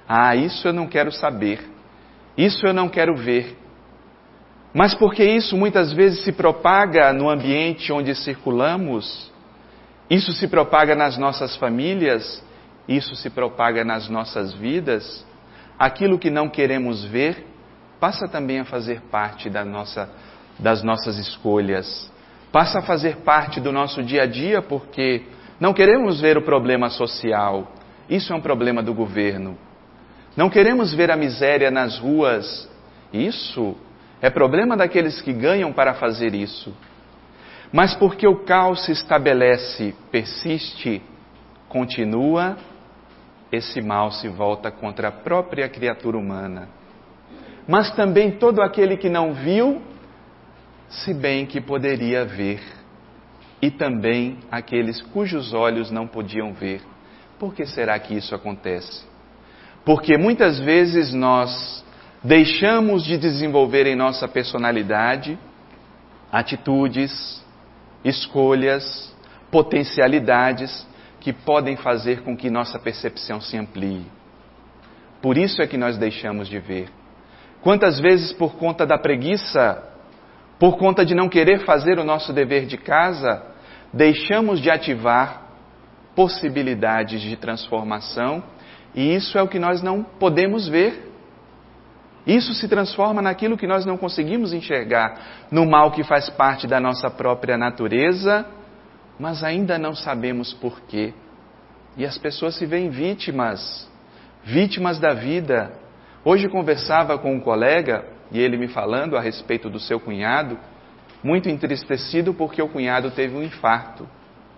Ah, isso eu não quero saber. Isso eu não quero ver. Mas porque isso muitas vezes se propaga no ambiente onde circulamos, isso se propaga nas nossas famílias, isso se propaga nas nossas vidas, aquilo que não queremos ver passa também a fazer parte das nossas escolhas, passa a fazer parte do nosso dia a dia, porque não queremos ver o problema social, isso é um problema do governo. Não queremos ver a miséria nas ruas, isso é problema daqueles que ganham para fazer isso. Mas porque o caos se estabelece, persiste, continua, esse mal se volta contra a própria criatura humana. Mas também todo aquele que não viu, se bem que poderia ver. E também aqueles cujos olhos não podiam ver. Por que será que isso acontece? Porque muitas vezes nós deixamos de desenvolver em nossa personalidade atitudes, escolhas, potencialidades que podem fazer com que nossa percepção se amplie. Por isso é que nós deixamos de ver. Quantas vezes por conta da preguiça, por conta de não querer fazer o nosso dever de casa, deixamos de ativar possibilidades de transformação, e isso é o que nós não podemos ver. Isso se transforma naquilo que nós não conseguimos enxergar, no mal que faz parte da nossa própria natureza, mas ainda não sabemos porquê. E as pessoas se veem vítimas da vida. Hoje conversava com um colega, e ele me falando a respeito do seu cunhado, muito entristecido porque o cunhado teve um infarto.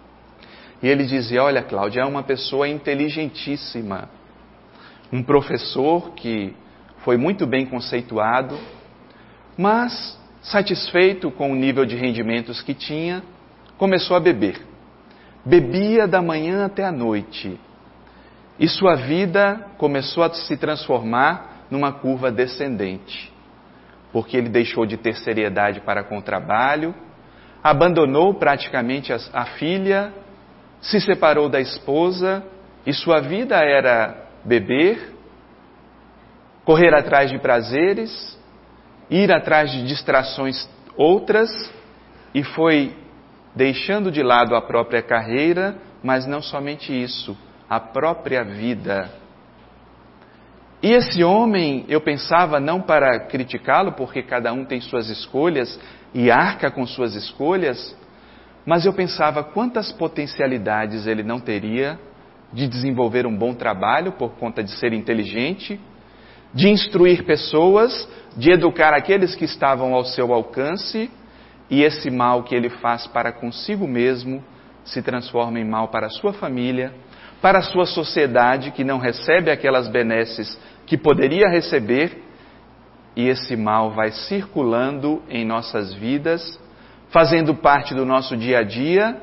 E ele dizia, olha Cláudia, é uma pessoa inteligentíssima, um professor que foi muito bem conceituado, mas satisfeito com o nível de rendimentos que tinha, começou a beber. Bebia da manhã até a noite. E sua vida começou a se transformar numa curva descendente. Porque ele deixou de ter seriedade para com o trabalho, abandonou praticamente a filha, se separou da esposa, e sua vida era beber, correr atrás de prazeres, ir atrás de distrações outras, e foi deixando de lado a própria carreira, mas não somente isso, a própria vida. E esse homem, eu pensava, não para criticá-lo, porque cada um tem suas escolhas e arca com suas escolhas, mas eu pensava quantas potencialidades ele não teria de desenvolver um bom trabalho por conta de ser inteligente, de instruir pessoas, de educar aqueles que estavam ao seu alcance, e esse mal que ele faz para consigo mesmo se transforma em mal para a sua família, para a sua sociedade que não recebe aquelas benesses que poderia receber, e esse mal vai circulando em nossas vidas, fazendo parte do nosso dia a dia,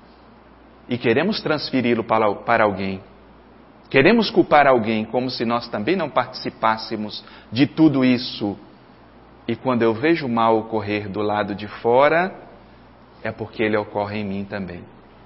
e queremos transferi-lo para alguém. Queremos culpar alguém como se nós também não participássemos de tudo isso. E quando eu vejo o mal ocorrer do lado de fora, é porque ele ocorre em mim também.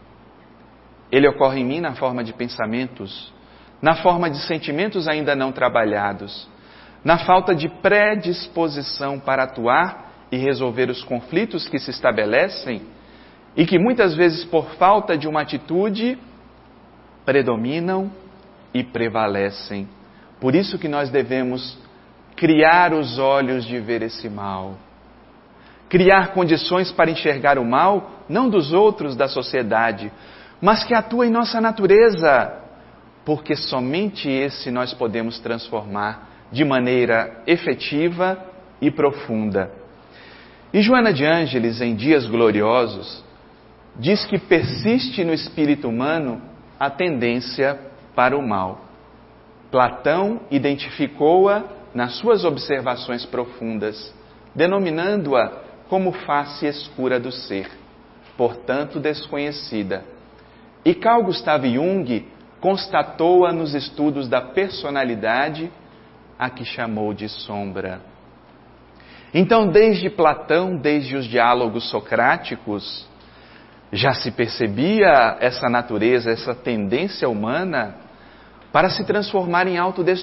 Ele ocorre em mim na forma de pensamentos, na forma de sentimentos ainda não trabalhados, na falta de predisposição para atuar e resolver os conflitos que se estabelecem e que muitas vezes por falta de uma atitude predominam e prevalecem. Por isso que nós devemos criar os olhos de ver esse mal. Criar condições para enxergar o mal, não dos outros, da sociedade, mas que atua em nossa natureza, porque somente esse nós podemos transformar de maneira efetiva e profunda. E Joana de Ângeles, em Dias Gloriosos, diz que persiste no espírito humano a tendência para o mal. Platão identificou-a nas suas observações profundas, denominando-a como face escura do ser, portanto desconhecida. E Carl Gustav Jung constatou-a nos estudos da personalidade, a que chamou de sombra. Então, desde Platão, desde os diálogos socráticos, já se percebia essa natureza, essa tendência humana para se transformar em autodestruição.